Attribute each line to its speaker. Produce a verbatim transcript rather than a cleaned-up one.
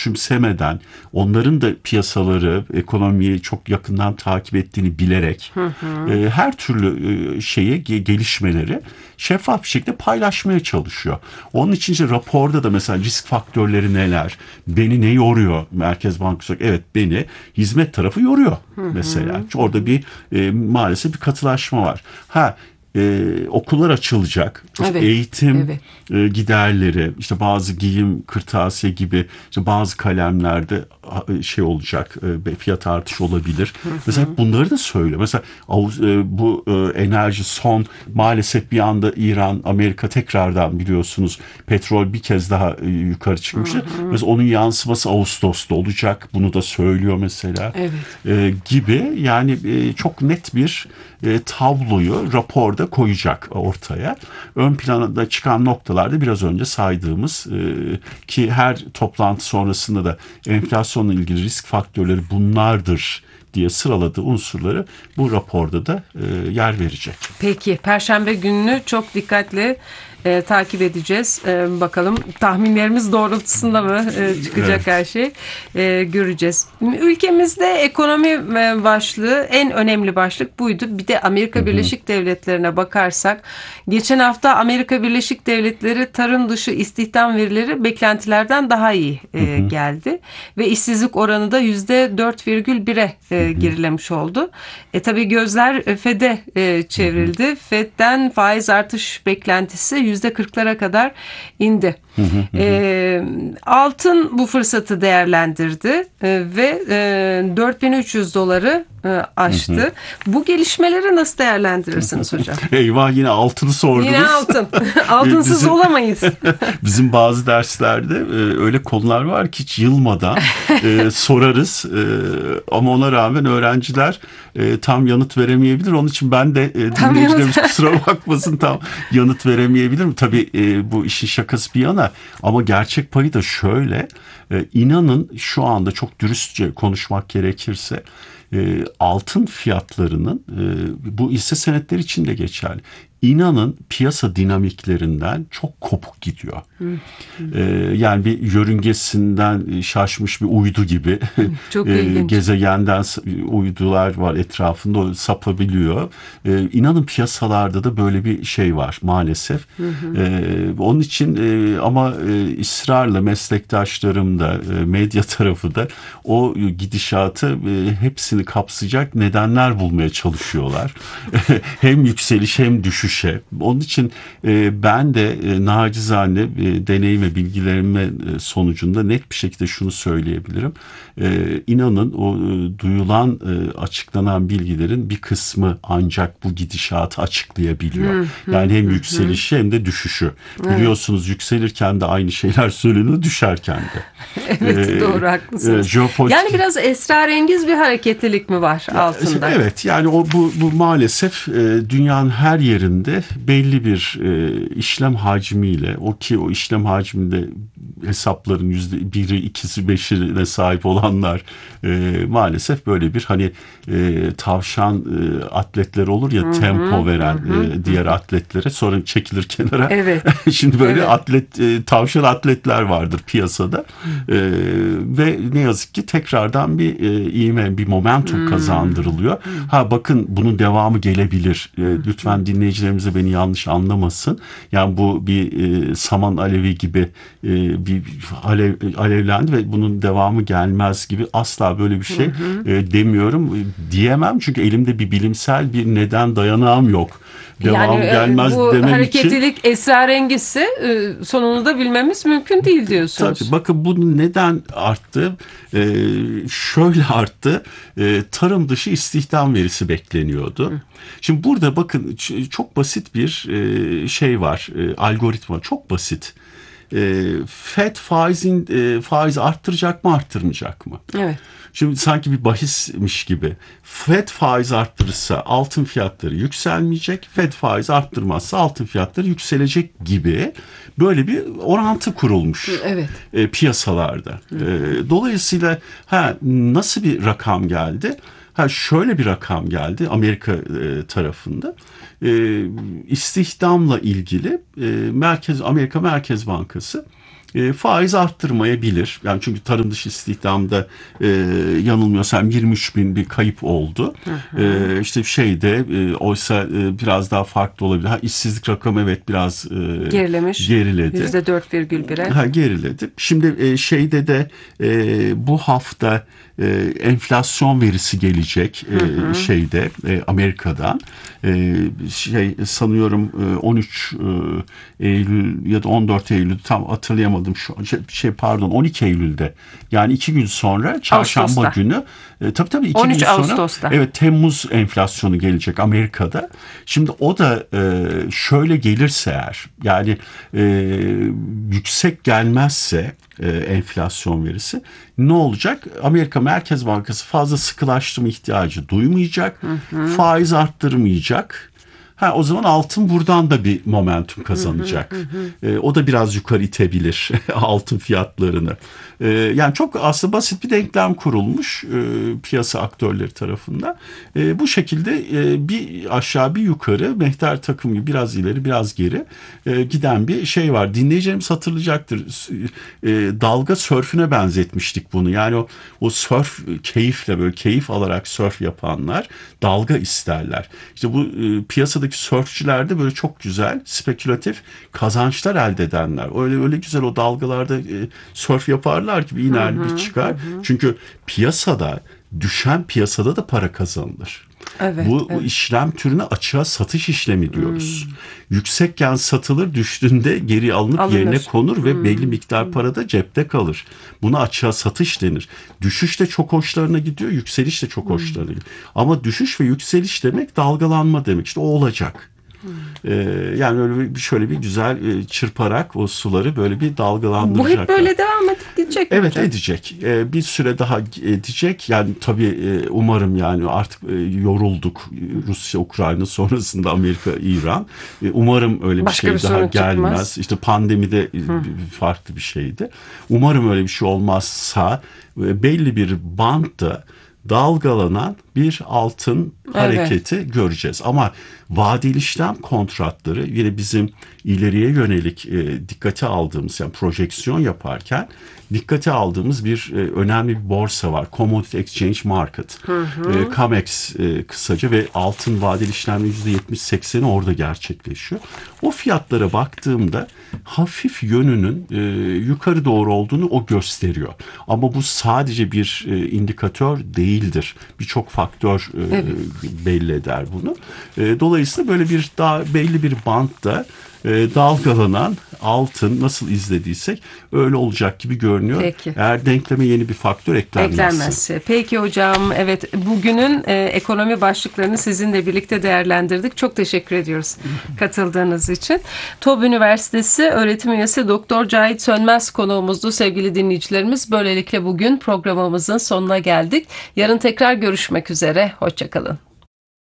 Speaker 1: küçümsemeden, onların da piyasaları, ekonomiyi çok yakından takip ettiğini bilerek hı hı. E, her türlü e, şeyi, gelişmeleri şeffaf bir şekilde paylaşmaya çalışıyor. Onun için işte raporda da mesela risk faktörleri neler, beni ne yoruyor Merkez Bankası? Evet, beni hizmet tarafı yoruyor hı hı. mesela. Orada bir e, maalesef bir katılaşma var. Ha Ee, okullar açılacak, işte evet, eğitim evet. E, giderleri, işte bazı giyim, kırtasiye gibi, işte bazı kalemlerde şey olacak, e, fiyat artışı olabilir. Hı hı. Mesela bunları da söylüyor. Mesela e, bu e, enerji son maalesef bir anda İran, Amerika tekrardan biliyorsunuz petrol bir kez daha e, yukarı çıkmıştı. Hı hı. Mesela onun yansıması Ağustos'ta olacak. Bunu da söylüyor mesela. Evet. E, gibi yani e, çok net bir e, tabloyu raporda koyacak ortaya. Ön planda çıkan noktalarda biraz önce saydığımız e, ki her toplantı sonrasında da enflasyonla ilgili risk faktörleri bunlardır diye sıraladığı unsurları bu raporda da e, yer verecek.
Speaker 2: Peki, Perşembe gününü çok dikkatli e, takip edeceğiz. E, bakalım tahminlerimiz doğrultusunda mı e, çıkacak evet. her şey e, göreceğiz. Ülkemizde ekonomi başlığı en önemli başlık buydu. Bir de Amerika hı hı. Birleşik Devletleri'ne bakarsak geçen hafta Amerika Birleşik Devletleri tarım dışı istihdam verileri beklentilerden daha iyi e, hı hı. geldi ve işsizlik oranı da yüzde dört virgül bire e, gerilemiş oldu. E tabii gözler Fed'e e, çevrildi. Hı hı. Fed'den faiz artış beklentisi yüzde kırklara kadar indi. Hı hı hı. E, altın bu fırsatı değerlendirdi e, ve e, dört bin üç yüz doları e, aştı. Hı hı. Bu gelişmeleri nasıl değerlendirirsiniz hocam?
Speaker 1: Eyvah, yine altını sordunuz.
Speaker 2: Yine altın. Altınsız bizim, olamayız.
Speaker 1: Bizim bazı derslerde e, öyle konular var ki hiç yılmadan e, sorarız e, ama ona rağmen öğrenciler e, tam yanıt veremeyebilir. Onun için ben de e, dinleyicilerimiz kusura bakmasın, tam yanıt veremeyebilirim. Tabii e, bu işin şakası bir yana ama gerçek payı da şöyle. E, inanın şu anda çok dürüstçe konuşmak gerekirse e, altın fiyatlarının e, bu hisse senetleri için de geçerli. İnanın piyasa dinamiklerinden çok kopuk gidiyor. Hı, hı. Ee, yani bir yörüngesinden şaşmış bir uydu gibi. Çok ee, gezegenden uydular var etrafında, o sapabiliyor. Ee, inanın piyasalarda da böyle bir şey var maalesef. Hı hı. Ee, onun için e, ama e, ısrarla meslektaşlarım da e, medya tarafı da o gidişatı e, hepsini kapsayacak nedenler bulmaya çalışıyorlar. Hem yükseliş hem düşüş. Onun için e, ben de e, nacizane e, deneyim ve bilgilerime e, sonucunda net bir şekilde şunu söyleyebilirim. E, inanın o e, duyulan, e, açıklanan bilgilerin bir kısmı ancak bu gidişatı açıklayabiliyor. Hı, hı, yani hem yükselişi hı. hem de düşüşü. Evet. Biliyorsunuz yükselirken de aynı şeyler söyleniyor, düşerken de.
Speaker 2: Evet ee, doğru, haklısınız. E, jeopolitik... Yani biraz esrarengiz bir hareketlilik mi var ya, altında?
Speaker 1: Evet, yani o bu, bu maalesef e, dünyanın her yerinde belli bir e, işlem hacmiyle, o ki o işlem hacminde hesapların yüzde biri, ikisi, beşine sahip olanlar e, maalesef böyle bir hani e, tavşan e, atletler olur ya, hı hı, tempo veren hı hı, e, diğer hı. atletlere sonra çekilir kenara. Evet. Şimdi böyle evet. atlet e, tavşan atletler vardır piyasada e, ve ne yazık ki tekrardan bir e, ivme, bir momentum hı. kazandırılıyor. Hı. Ha bakın, bunun devamı gelebilir. E, lütfen dinleyicilerimize beni yanlış anlamasın. Yani bu bir e, saman alevi gibi e, bir alev, alevlendi ve bunun devamı gelmez gibi asla böyle bir şey hı hı. E, demiyorum. Diyemem çünkü elimde bir bilimsel bir neden, dayanağım yok. Devam yani, gelmez
Speaker 2: bu
Speaker 1: demem
Speaker 2: hareketlilik
Speaker 1: için,
Speaker 2: esrarengizse sonunu da bilmemiz mümkün değil diyorsunuz.
Speaker 1: Tabii, bakın bu neden arttı? Ee, şöyle arttı. Ee, tarım dışı istihdam verisi bekleniyordu. Hı. Şimdi burada bakın çok basit bir e, şey var. E, algoritma çok basit. E, Fed faizin e, faiz arttıracak mı, arttırmayacak mı? Evet. Şimdi sanki bir bahismiş gibi. Fed faiz arttırırsa altın fiyatları yükselmeyecek. Fed faiz arttırmazsa altın fiyatları yükselecek gibi böyle bir orantı kurulmuş. Evet. E, piyasalarda. E, dolayısıyla ha nasıl bir rakam geldi? Ha şöyle bir rakam geldi Amerika e, tarafında. E, istihdamla ilgili e, Merkez Amerika Merkez Bankası E, faiz arttırmayabilir. Yani çünkü tarım dışı istihdamda e, yanılmıyorsam yirmi üç bin bir kayıp oldu. Hı hı. E, işte şeyde e, oysa e, biraz daha farklı olabilir. Ha, işsizlik rakamı evet biraz e,
Speaker 2: gerilemiş.
Speaker 1: Geriledi.
Speaker 2: yüzde dört virgül bire.
Speaker 1: Ha, geriledi. Şimdi e, şeyde de e, bu hafta e, enflasyon verisi gelecek e, hı hı. şeyde e, Amerika'dan. E, şey sanıyorum e, on üç e, Eylül ya da on dört Eylül tam hatırlayamadım şu şey pardon on iki Eylül'de. Yani iki gün sonra çarşamba
Speaker 2: Ağustos'ta.
Speaker 1: günü e, tabii tabii iki
Speaker 2: on üç
Speaker 1: gün sonra
Speaker 2: Ağustos'ta.
Speaker 1: evet Temmuz enflasyonu gelecek Amerika'da. Şimdi o da e, şöyle gelirse eğer yani e, yüksek gelmezse e, enflasyon verisi ne olacak? Amerika Merkez Bankası fazla sıkılaştırma ihtiyacı duymayacak. Hı hı. Faiz arttırmayacak. Ha, o zaman altın buradan da bir momentum kazanacak. Hı hı hı. E, o da biraz yukarı itebilir altın fiyatlarını. E, yani çok aslında basit bir denklem kurulmuş e, piyasa aktörleri tarafından. E, bu şekilde e, bir aşağı bir yukarı mehter takım gibi biraz ileri biraz geri e, giden bir şey var. Dinleyicilerimiz hatırlayacaktır. E, dalga sörfüne benzetmiştik bunu. Yani o, o sörf keyifle böyle keyif alarak sörf yapanlar dalga isterler. İşte bu e, piyasada sörfçülerde böyle çok güzel spekülatif kazançlar elde edenler. Öyle öyle güzel o dalgalarda e, sörf yaparlar ki bir iner hı hı, bir çıkar. Hı hı. Çünkü piyasada düşen piyasada da para kazanılır.
Speaker 2: Evet,
Speaker 1: bu,
Speaker 2: evet.
Speaker 1: bu işlem türüne açığa satış işlemi diyoruz. Hmm. Yüksekken satılır, düştüğünde geri alınıp Alınır. yerine konur ve hmm. belli miktar para da cepte kalır. Buna açığa satış denir. Düşüş de çok hoşlarına gidiyor, yükseliş de çok hmm. hoşlarına gidiyor. Ama düşüş ve yükseliş demek dalgalanma demek. İşte o olacak. Ee, yani öyle bir şöyle bir güzel çırparak o suları böyle bir dalgalandıracaklar.
Speaker 2: Bu hep böyle devam edip gidecek.
Speaker 1: Evet
Speaker 2: hocam.
Speaker 1: edecek. Ee, bir süre daha edecek. Yani tabii umarım yani artık yorulduk. Rusya, Ukrayna sonrasında Amerika, İran. Umarım öyle bir
Speaker 2: Başka
Speaker 1: şey
Speaker 2: bir
Speaker 1: daha gelmez. Çıkmaz. İşte pandemide Hı. farklı bir şeydi. Umarım öyle bir şey olmazsa belli bir bantta dalgalanan bir altın evet. hareketi göreceğiz. Ama vadeli işlem kontratları yine bizim ileriye yönelik e, dikkate aldığımız yani projeksiyon yaparken dikkate aldığımız bir e, önemli bir borsa var. Commodity Exchange Market. Hı hı. E, COMEX e, kısaca ve altın vadeli işlemlerin yüzde yetmiş sekseni orada gerçekleşiyor. O fiyatlara baktığımda hafif yönünün e, yukarı doğru olduğunu o gösteriyor. Ama bu sadece bir e, indikatör değildir. Birçok faktör e, evet. belli eder bunu. E, dolayısıyla böyle bir daha belli bir bantta e, dalgalanan altın nasıl izlediysek öyle olacak gibi görünüyor. Peki. Eğer denkleme yeni bir faktör eklenmezse.
Speaker 2: Eklenmezse. Peki hocam, evet bugünün e, ekonomi başlıklarını sizinle birlikte değerlendirdik. Çok teşekkür ediyoruz katıldığınız için. TOB Üniversitesi öğretim üyesi Doktor Cahit Sönmez konuğumuzdu sevgili dinleyicilerimiz. Böylelikle bugün programımızın sonuna geldik. Yarın tekrar görüşmek üzere. Hoşça kalın.